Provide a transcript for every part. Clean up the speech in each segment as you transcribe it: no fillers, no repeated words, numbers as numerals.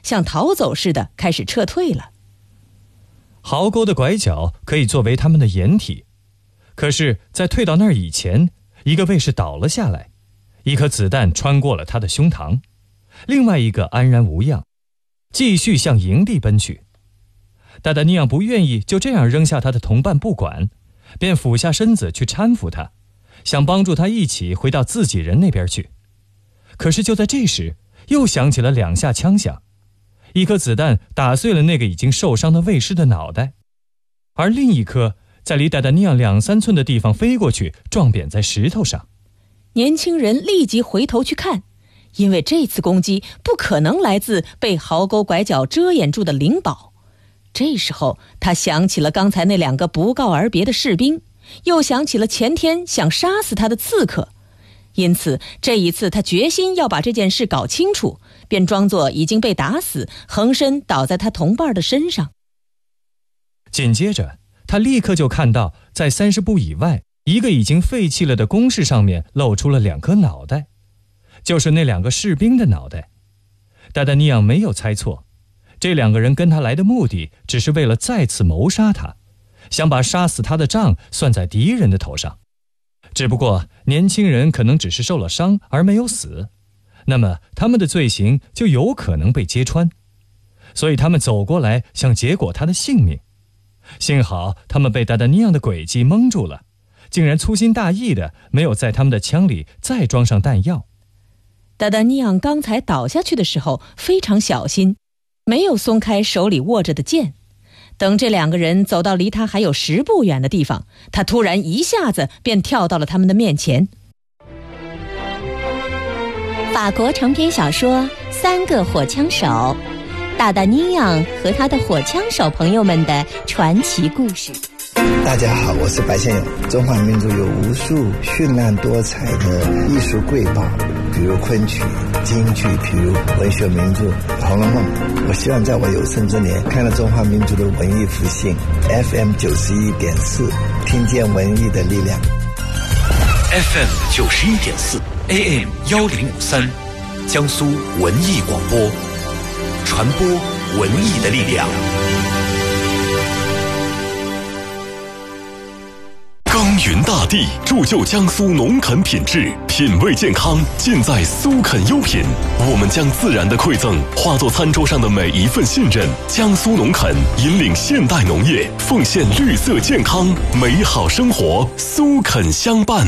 像逃走似的开始撤退了。 壕沟的拐角可以作为他们的掩体，可是在退到那儿以前，一个卫士倒了下来，一颗子弹穿过了他的胸膛，另外一个安然无恙，继续向营地奔去。达达尼昂不愿意就这样扔下他的同伴不管，便俯下身子去搀扶他，想帮助他一起回到自己人那边去。可是就在这时，又响起了2下枪响，一颗子弹打碎了那个已经受伤的卫士的脑袋，而另一颗在离达达尼昂2-3寸的地方飞过去，撞扁在石头上。 年轻人立即回头去看，因为这次攻击不可能来自被壕沟拐角遮掩住的灵堡。这时候他想起了刚才那2个不告而别的士兵，又想起了前天想杀死他的刺客，因此这一次他决心要把这件事搞清楚，便装作已经被打死，横身倒在他同伴的身上。 紧接着他立刻就看到在30步以外，一个已经废弃了的工事上面露出了2颗脑袋，就是那2个士兵的脑袋。达达尼昂没有猜错，这2个人跟他来的目的只是为了再次谋杀他，想把杀死他的账算在敌人的头上。只不过年轻人可能只是受了伤而没有死，那么他们的罪行就有可能被揭穿，所以他们走过来想结果他的性命。幸好他们被达达尼昂的诡计蒙住了，竟然粗心大意的没有在他们的枪里再装上弹药。 达达尼昂刚才倒下去的时候非常小心，没有松开手里握着的剑。等这2个人走到离他还有10步远的地方，他突然一下子便跳到了他们的面前。 法国长篇小说《3个火枪手》，达达尼昂和他的火枪手朋友们的传奇故事。 大家好，我是白先勇。中华民族有无数绚烂多彩的艺术瑰宝，比如昆曲、京剧，比如文学名著《红楼梦》。我希望在我有生之年，看到中华民族的文艺复兴。FM 91.4，听见文艺的力量。 FM 91.4 AM 1053，江苏文艺广播，传播文艺的力量。耕耘大地，铸就江苏农垦品质，品味健康尽在苏垦优品。我们将自然的馈赠化作餐桌上的每一份信任。江苏农垦引领现代农业，奉献绿色健康美好生活，苏垦相伴。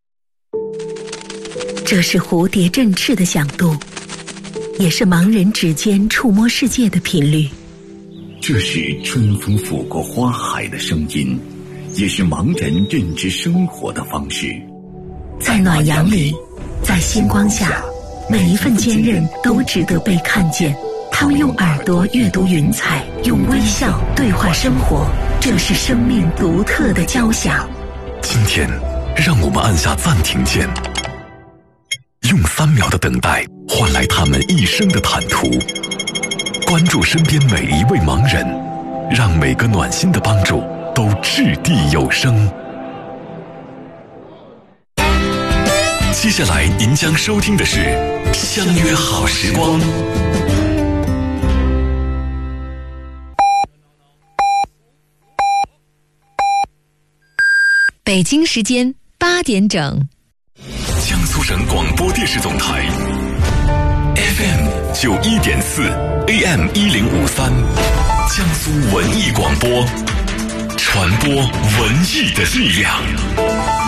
这是蝴蝶振翅的响度，也是盲人指尖触摸世界的频率。 这是春风拂过花海的声音，也是盲人认知生活的方式。 在暖阳里，在星光下，每一份坚韧都值得被看见。他们用耳朵阅读云彩，用微笑对话生活，这是生命独特的交响。 今天让我们按下暂停键，用3秒的等待换来他们一生的坦途。关注身边每一位盲人，让每个暖心的帮助都掷地有声。接下来您将收听的是《相约好时光》。 北京时间8点整， 江苏省广播电视总台 FM 91.4 AM 1053，江苏文艺广播，传播文艺的力量。